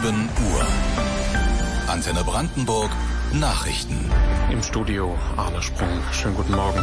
Uhr. Antenne Brandenburg Nachrichten. Im Studio Arne Sprung. Schönen guten Morgen.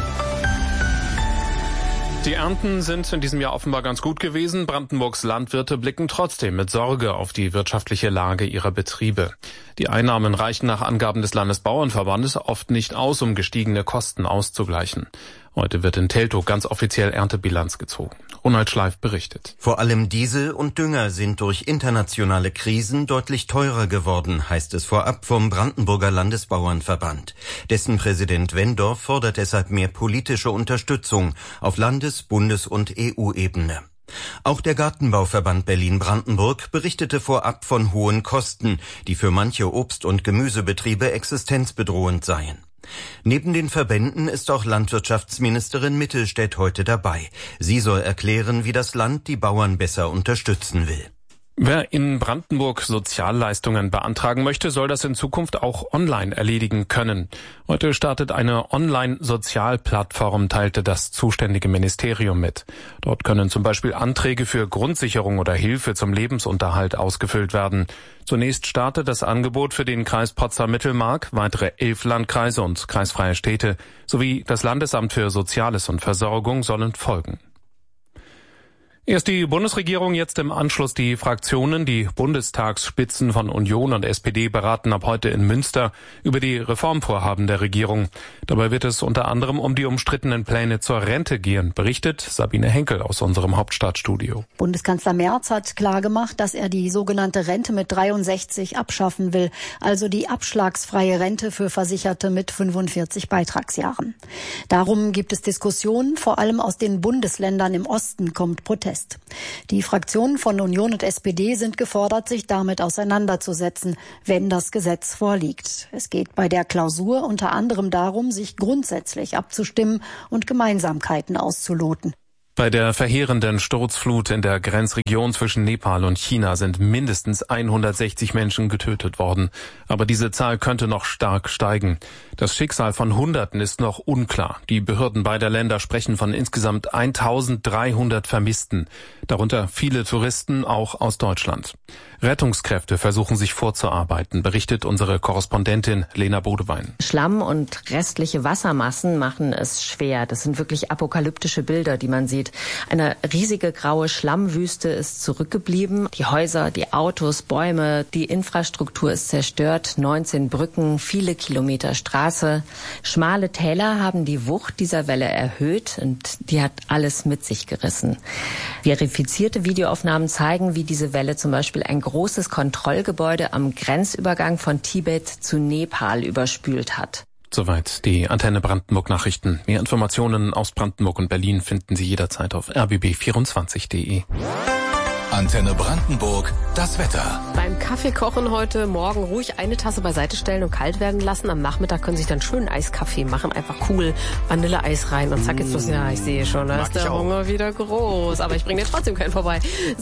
Die Ernten sind in diesem Jahr offenbar ganz gut gewesen. Brandenburgs Landwirte blicken trotzdem mit Sorge auf die wirtschaftliche Lage ihrer Betriebe. Die Einnahmen reichen nach Angaben des Landesbauernverbandes oft nicht aus, um gestiegene Kosten auszugleichen. Heute wird in Teltow ganz offiziell Erntebilanz gezogen. Ronald Schleif berichtet. Vor allem Diesel und Dünger sind durch internationale Krisen deutlich teurer geworden, heißt es vorab vom Brandenburger Landesbauernverband. Dessen Präsident Wendorf fordert deshalb mehr politische Unterstützung auf Landes-, Bundes- und EU-Ebene. Auch der Gartenbauverband Berlin-Brandenburg berichtete vorab von hohen Kosten, die für manche Obst- und Gemüsebetriebe existenzbedrohend seien. Neben den Verbänden ist auch Landwirtschaftsministerin Mittelstädt heute dabei. Sie soll erklären, wie das Land die Bauern besser unterstützen will. Wer in Brandenburg Sozialleistungen beantragen möchte, soll das in Zukunft auch online erledigen können. Heute startet eine Online-Sozialplattform, teilte das zuständige Ministerium mit. Dort können zum Beispiel Anträge für Grundsicherung oder Hilfe zum Lebensunterhalt ausgefüllt werden. Zunächst startet das Angebot für den Kreis Potsdam-Mittelmark, weitere 11 Landkreise und kreisfreie Städte sowie das Landesamt für Soziales und Versorgung sollen folgen. Erst die Bundesregierung, jetzt im Anschluss die Fraktionen. Die Bundestagsspitzen von Union und SPD beraten ab heute in Münster über die Reformvorhaben der Regierung. Dabei wird es unter anderem um die umstrittenen Pläne zur Rente gehen, berichtet Sabine Henkel aus unserem Hauptstadtstudio. Bundeskanzler Merz hat klargemacht, dass er die sogenannte Rente mit 63 abschaffen will, also die abschlagsfreie Rente für Versicherte mit 45 Beitragsjahren. Darum gibt es Diskussionen, vor allem aus den Bundesländern im Osten kommt Protest. Die Fraktionen von Union und SPD sind gefordert, sich damit auseinanderzusetzen, wenn das Gesetz vorliegt. Es geht bei der Klausur unter anderem darum, sich grundsätzlich abzustimmen und Gemeinsamkeiten auszuloten. Bei der verheerenden Sturzflut in der Grenzregion zwischen Nepal und China sind mindestens 160 Menschen getötet worden. Aber diese Zahl könnte noch stark steigen. Das Schicksal von Hunderten ist noch unklar. Die Behörden beider Länder sprechen von insgesamt 1300 Vermissten, darunter viele Touristen, auch aus Deutschland. Rettungskräfte versuchen sich vorzuarbeiten, berichtet unsere Korrespondentin Lena Bodewein. Schlamm und restliche Wassermassen machen es schwer. Das sind wirklich apokalyptische Bilder, die man sieht. Eine riesige graue Schlammwüste ist zurückgeblieben. Die Häuser, die Autos, Bäume, die Infrastruktur ist zerstört. 19 Brücken, viele Kilometer Straße. Schmale Täler haben die Wucht dieser Welle erhöht und die hat alles mit sich gerissen. Verifizierte Videoaufnahmen zeigen, wie diese Welle zum Beispiel ein großes Kontrollgebäude am Grenzübergang von Tibet zu Nepal überspült hat. Soweit die Antenne Brandenburg Nachrichten. Mehr Informationen aus Brandenburg und Berlin finden Sie jederzeit auf rbb24.de. Antenne Brandenburg, das Wetter. Beim Kaffeekochen heute Morgen ruhig eine Tasse beiseite stellen und kalt werden lassen. Am Nachmittag können Sie sich dann schön Eiskaffee machen. Einfach Kugel Vanilleeis rein und zack geht's los. Ja, ich sehe schon, da ist der Hunger wieder groß. Aber ich bringe dir trotzdem keinen vorbei.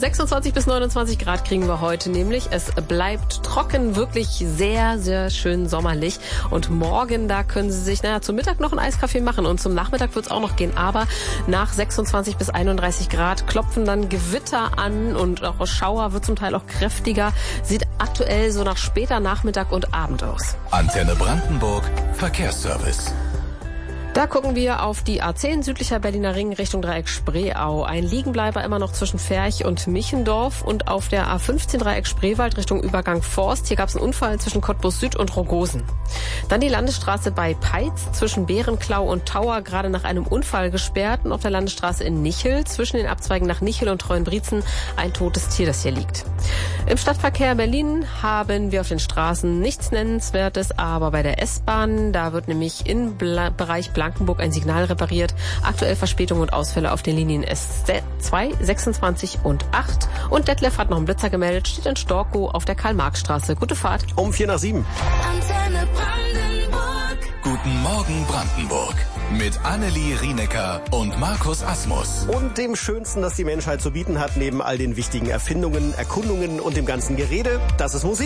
26 bis 29 Grad kriegen wir heute nämlich. Es bleibt trocken, wirklich sehr, sehr schön sommerlich. Und morgen, da können Sie sich zum Mittag noch einen Eiskaffee machen. Und zum Nachmittag wird's auch noch gehen. Aber nach 26 bis 31 Grad klopfen dann Gewitter an. Und auch Schauer wird zum Teil auch kräftiger. Sieht aktuell so nach später Nachmittag und Abend aus. Antenne Brandenburg, Verkehrsservice. Da gucken wir auf die A10 südlicher Berliner Ring Richtung Dreieck Spreeau. Ein Liegenbleiber immer noch zwischen Ferch und Michendorf und auf der A15 Dreieck Spreewald Richtung Übergang Forst. Hier gab es einen Unfall zwischen Cottbus Süd und Rogosen. Dann die Landesstraße bei Peitz zwischen Bärenklau und Tauer, gerade nach einem Unfall gesperrt. Und auf der Landesstraße in Nichel zwischen den Abzweigen nach Nichel und Treuenbrietzen ein totes Tier, das hier liegt. Im Stadtverkehr Berlin haben wir auf den Straßen nichts Nennenswertes, aber bei der S-Bahn, da wird nämlich im Bereich Blankenburg ein Signal repariert. Aktuell Verspätungen und Ausfälle auf den Linien S2, 26 und 8. Und Detlef hat noch einen Blitzer gemeldet, steht in Storkow auf der Karl-Marx-Straße. Gute Fahrt. Um 4 nach 7. Antenne Brandenburg. Guten Morgen Brandenburg. Mit Annelie Rienecker und Markus Asmus. Und dem Schönsten, das die Menschheit zu bieten hat, neben all den wichtigen Erfindungen, Erkundungen und dem ganzen Gerede, das ist Musik.